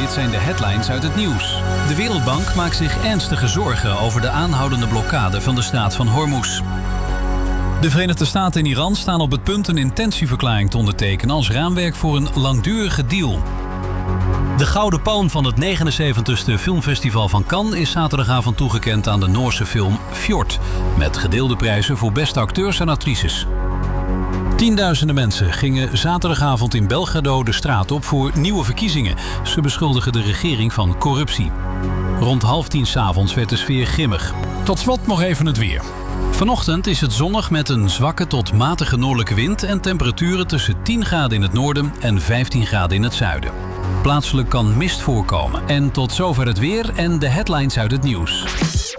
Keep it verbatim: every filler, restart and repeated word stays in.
Dit zijn de headlines uit het nieuws. De Wereldbank maakt zich ernstige zorgen over de aanhoudende blokkade van de straat van Hormuz. De Verenigde Staten en Iran staan op het punt een intentieverklaring te ondertekenen als raamwerk voor een langdurige deal. De Gouden Palm van het negenenzeventigste filmfestival van Cannes is zaterdagavond toegekend aan de Noorse film Fjord, met gedeelde prijzen voor beste acteurs en actrices. Tienduizenden mensen gingen zaterdagavond in Belgrado de straat op voor nieuwe verkiezingen. Ze beschuldigen de regering van corruptie. Rond half tien 's avonds werd de sfeer grimmig. Tot slot nog even het weer. Vanochtend is het zonnig met een zwakke tot matige noordelijke wind en temperaturen tussen tien graden in het noorden en vijftien graden in het zuiden. Plaatselijk kan mist voorkomen. En tot zover het weer en de headlines uit het nieuws.